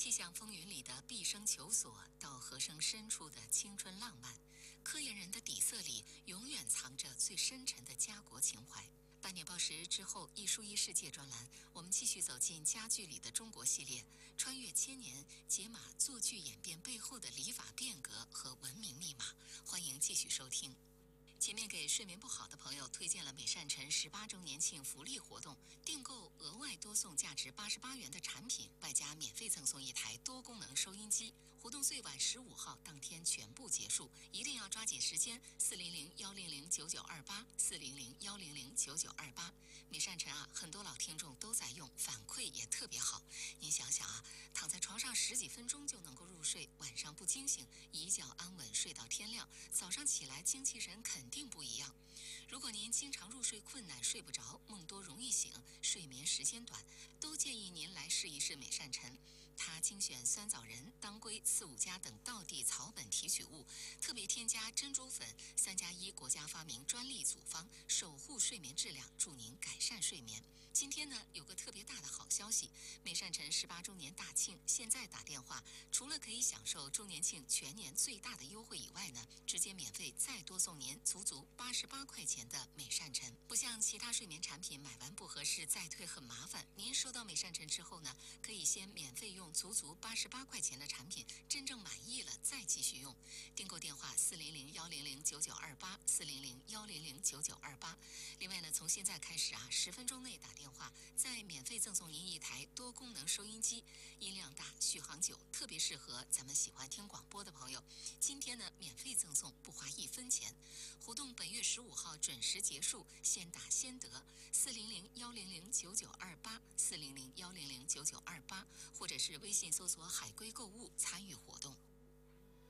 气象风云里的毕生求索，到和声深处的青春浪漫，科研人的底色里永远藏着最深沉的家国情怀。半年报时之后，一书一世界专栏，我们继续走进家具里的中国系列，穿越千年，解码做剧演变背后的礼法变革和文明密码。欢迎继续收听。前面给睡眠不好的朋友推荐了美善辰18周年庆福利活动，订购额外多送价值88元的产品，外加免费赠送一台多功能收音机。活动最晚15号当天全部结束，一定要抓紧时间！400-100-9928，400-100-9928。美善辰啊，很多老听众都在用，反馈也特别好。您想想啊，躺在床上10几分钟就能够入睡，晚上不惊醒，一觉安稳睡到天亮，早上起来精气神肯定不一样。如果您经常入睡困难、睡不着、梦多容易醒、睡眠时间短，都建议您来试一试美善辰。它精选酸枣仁、当归、刺五加等道地草本提取物，特别添加珍珠粉，3+1国家发明专利组方，守护睡眠质量，助您改善睡眠。今天呢，有个特别大的好消息，美善辰18周年大庆，现在打电话，除了可以享受周年庆全年最大的优惠以外呢，直接免费再多送您足88块钱的美善辰。不像其他睡眠产品买完不合适再退很麻烦，您收到美善辰之后呢，可以先免费用足88块钱的产品，真正满意了再继续用。订购电话400-100-9928，400-100-9928。另外呢，从现在开始啊，10分钟内打电话，再免费赠送您一台多功能收音机，音量大，续航久，特别适合咱们喜欢听广播的朋友。今天呢，免费赠送，不花1分钱。活动本月15号准时结束，先打先得。400-100-9928，400-100-9928，或者是微信搜索海龟购物参与活动。